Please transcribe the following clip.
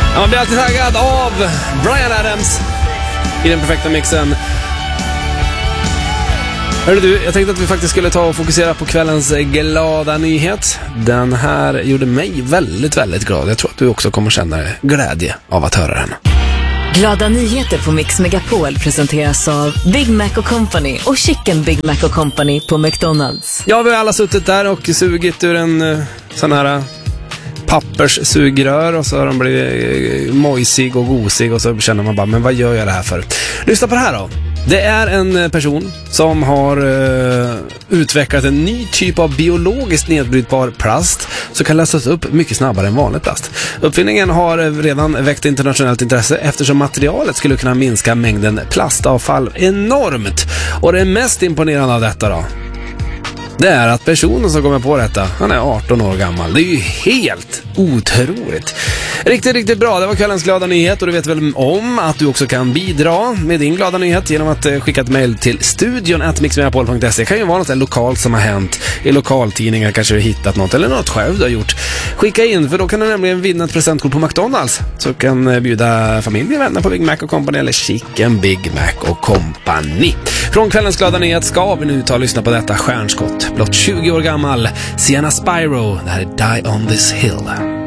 Ja, man blir alltid taggad av Bryan Adams i den perfekta mixen. Hörru du, jag tänkte att vi faktiskt skulle ta och fokusera på kvällens glada nyhet. Den här gjorde mig väldigt, väldigt glad. Jag tror att du också kommer känna glädje av att höra den. Glada nyheter på Mix Megapol presenteras av Big Mac & Company och Chicken Big Mac & Company på McDonald's. Ja, vi har alla suttit där och sugit ur en sån här papperssugrör och så har de blivit mojsig och gosig och så känner man bara, men vad gör jag det här för? Lyssna på det här då. Det är en person som har utvecklat en ny typ av biologiskt nedbrytbar plast som kan lösas upp mycket snabbare än vanlig plast. Uppfinningen har redan väckt internationellt intresse eftersom materialet skulle kunna minska mängden plastavfall enormt. Och det mest imponerande av detta då, det är att personen som kommer på detta, han är 18 år gammal. Det är ju helt otroligt. Riktigt, riktigt bra. Det var kvällens glada nyhet och du vet väl om att du också kan bidra med din glada nyhet genom att skicka ett mejl till studion@mixmegapol.se. Det kan ju vara något lokalt som har hänt i lokaltidningar, kanske du hittat något eller något själv du har gjort. Skicka in, för då kan du nämligen vinna ett presentkort på McDonald's. Så kan bjuda familj och vänner på Big Mac & Company eller Chicken Big Mac & Company. Från kvällens glada nyhet ska vi nu ta och lyssna på detta stjärnskott. Blott 20 år gammal, Sienna Spyro. Det här är Die on this Hill.